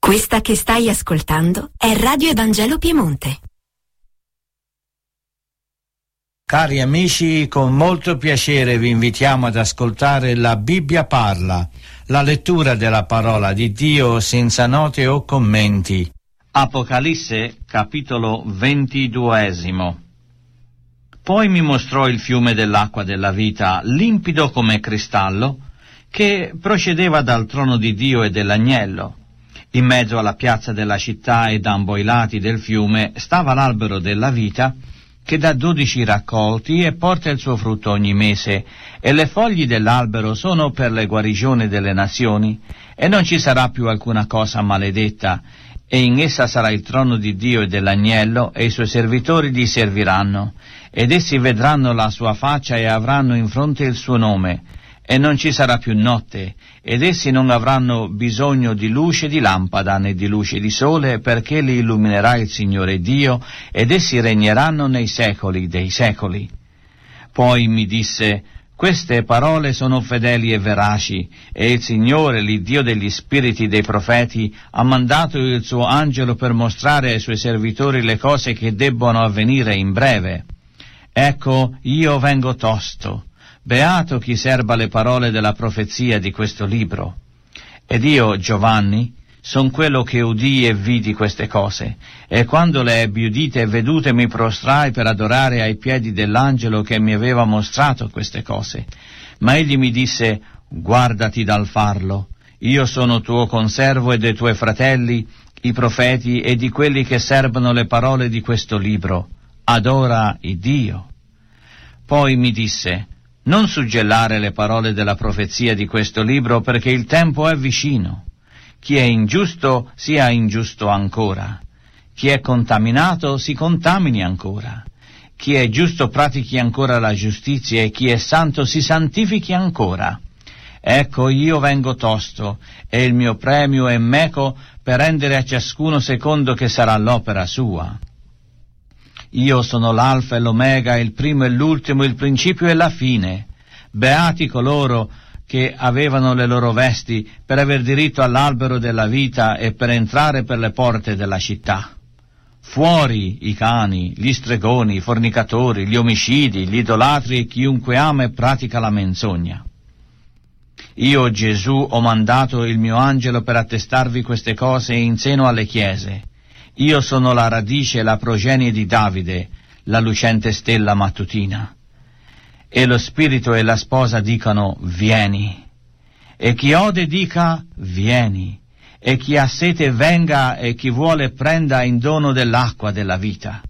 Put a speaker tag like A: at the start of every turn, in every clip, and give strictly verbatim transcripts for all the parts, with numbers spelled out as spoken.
A: Questa che stai ascoltando è Radio Evangelo Piemonte.
B: Cari amici, con molto piacere vi invitiamo ad ascoltare La Bibbia parla, la lettura della parola di Dio senza note o commenti.
C: Apocalisse, capitolo ventiduesimo. Poi mi mostrò il fiume dell'acqua della vita, limpido come cristallo, che procedeva dal trono di Dio e dell'agnello. In mezzo alla piazza della città ed ambo i lati del fiume stava l'albero della vita, che dà dodici raccolti e porta il suo frutto ogni mese, e le foglie dell'albero sono per le guarigioni delle nazioni, e non ci sarà più alcuna cosa maledetta, e in essa sarà il trono di Dio e dell'agnello, e i suoi servitori gli serviranno, ed essi vedranno la sua faccia e avranno in fronte il suo nome, e non ci sarà più notte, ed essi non avranno bisogno di luce di lampada né di luce di sole, perché li illuminerà il Signore Dio, ed essi regneranno nei secoli dei secoli. Poi mi disse: queste parole sono fedeli e veraci, e il Signore, l'Iddio degli spiriti dei profeti, ha mandato il suo angelo per mostrare ai suoi servitori le cose che debbono avvenire in breve. Ecco, io vengo tosto. Beato chi serba le parole della profezia di questo libro. Ed io, Giovanni, son quello che udì e vidi queste cose, e quando le ebbi udite e vedute mi prostrai per adorare ai piedi dell'angelo che mi aveva mostrato queste cose. Ma egli mi disse: guardati dal farlo, io sono tuo conservo e dei tuoi fratelli, i profeti, e di quelli che serbano le parole di questo libro. Adora il Dio. Poi mi disse: non suggellare le parole della profezia di questo libro, perché il tempo è vicino. Chi è ingiusto sia ingiusto ancora. Chi è contaminato si contamini ancora. Chi è giusto pratichi ancora la giustizia, e chi è santo si santifichi ancora. Ecco, io vengo tosto, e il mio premio è meco per rendere a ciascuno secondo che sarà l'opera sua. Io sono l'alfa e l'omega, il primo e l'ultimo, il principio e la fine. Beati coloro che avevano le loro vesti per aver diritto all'albero della vita e per entrare per le porte della città. Fuori i cani, gli stregoni, i fornicatori, gli omicidi, gli idolatri e chiunque ama e pratica la menzogna. Io, Gesù, ho mandato il mio angelo per attestarvi queste cose in seno alle chiese. Io sono la radice e la progenie di Davide, la lucente stella mattutina. E lo spirito e la sposa dicano: vieni. E chi ode dica: vieni. E chi ha sete venga, e chi vuole prenda in dono dell'acqua della vita.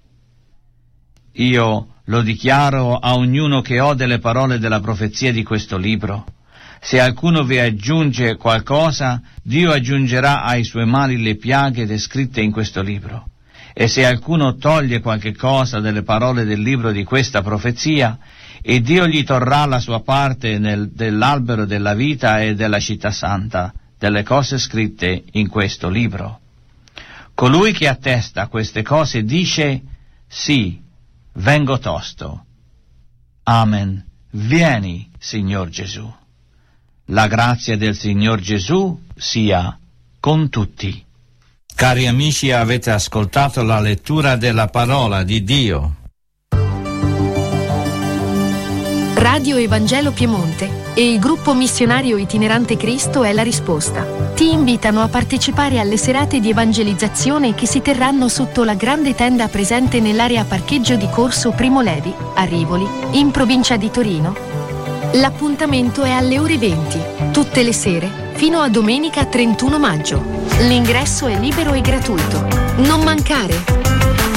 C: Io lo dichiaro a ognuno che ode le parole della profezia di questo libro. Se alcuno vi aggiunge qualcosa, Dio aggiungerà ai suoi mali le piaghe descritte in questo libro. E se alcuno toglie qualche cosa delle parole del libro di questa profezia, e Dio gli torrà la sua parte nel, dell'albero della vita e della città santa, delle cose scritte in questo libro. Colui che attesta queste cose dice: sì, vengo tosto. Amen. Vieni, Signor Gesù. La grazia del Signor Gesù sia con tutti.
B: Cari amici, avete ascoltato la lettura della parola di Dio.
A: Radio Evangelo Piemonte e il gruppo missionario itinerante Cristo è la risposta. Ti invitano a partecipare alle serate di evangelizzazione che si terranno sotto la grande tenda presente nell'area parcheggio di Corso Primo Levi, a Rivoli, in provincia di Torino. L'appuntamento è alle ore venti, tutte le sere, fino a domenica trentuno maggio. L'ingresso è libero e gratuito. Non mancare!